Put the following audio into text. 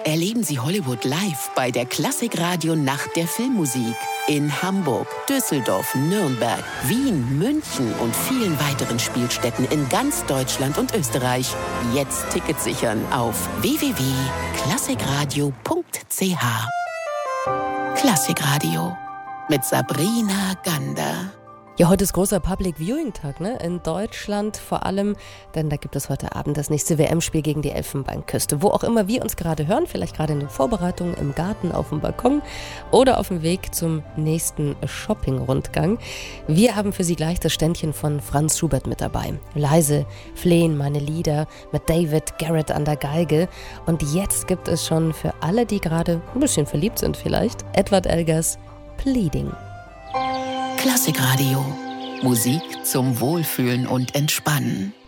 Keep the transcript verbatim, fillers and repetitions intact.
Erleben Sie Hollywood live bei der Klassikradio Nacht der Filmmusik. In Hamburg, Düsseldorf, Nürnberg, Wien, München und vielen weiteren Spielstätten in ganz Deutschland und Österreich. Jetzt Tickets sichern auf w w w punkt klassikradio punkt c h. Klassikradio mit Sabrina Gander. Ja, heute ist großer Public Viewing Tag, ne? In Deutschland vor allem, denn da gibt es heute Abend das nächste W M-Spiel gegen die Elfenbeinküste. Wo auch immer wir uns gerade hören, vielleicht gerade in den Vorbereitungen im Garten, auf dem Balkon oder auf dem Weg zum nächsten Shopping-Rundgang. Wir haben für Sie gleich das Ständchen von Franz Schubert mit dabei. Leise flehen meine Lieder mit David Garrett an der Geige. Und jetzt gibt es schon für alle, die gerade ein bisschen verliebt sind vielleicht, Edward Elgers Pleading. Klassikradio. Musik zum Wohlfühlen und Entspannen.